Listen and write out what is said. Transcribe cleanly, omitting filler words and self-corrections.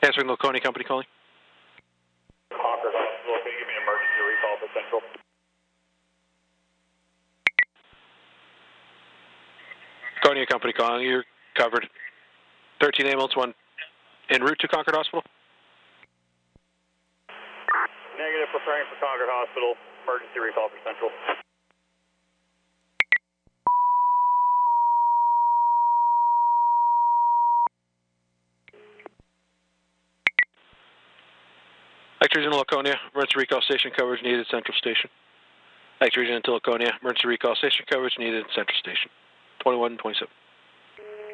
Transferring Laconia Company calling. Concord Hospital, can you give me an emergency recall for Central? Laconia Company calling. You're covered. 13 ambulance, 1 en route to Concord Hospital. Negative, preparing for Concord Hospital. Emergency recall for Central. Active Region Laconia, emergency recall station coverage needed Central Station. Active Region into Laconia, emergency recall station coverage needed Central Station. 21-27.